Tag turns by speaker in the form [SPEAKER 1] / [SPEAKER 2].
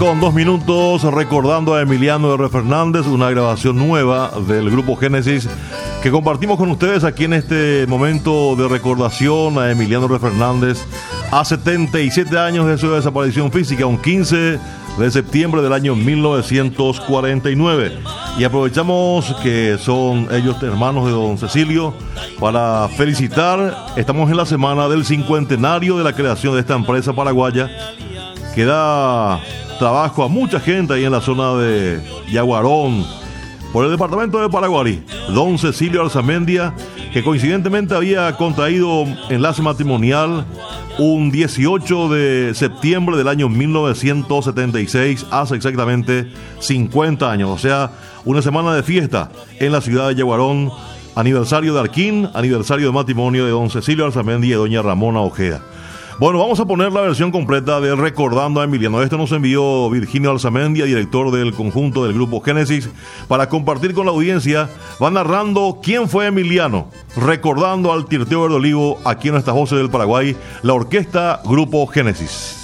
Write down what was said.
[SPEAKER 1] Con 2 minutos, recordando a Emiliano R. Fernández, una grabación nueva del grupo Génesis que compartimos con ustedes aquí en este momento de recordación a Emiliano R. Fernández a 77 años de su desaparición física, un 15 de septiembre del año 1949. Y aprovechamos que son ellos hermanos de don Cecilio para felicitar. Estamos en la semana del cincuentenario de la creación de esta empresa paraguaya que da trabajo a mucha gente ahí en la zona de Yaguarón, por el departamento de Paraguarí. Don Cecilio Arzamendia, que coincidentemente había contraído enlace matrimonial un 18 de septiembre del año 1976, hace exactamente 50 años, o sea, una semana de fiesta en la ciudad de Yaguarón, aniversario de Arquín, aniversario de matrimonio de don Cecilio Arzamendia y doña Ramona Ojeda. Bueno, vamos a poner la versión completa de Recordando a Emiliano. Esto nos envió Virginio Arzamendia, director del conjunto del grupo Génesis, para compartir con la audiencia. Va narrando quién fue Emiliano, recordando al Tirteo Verde Olivo aquí en nuestras voces del Paraguay, la orquesta Grupo Génesis.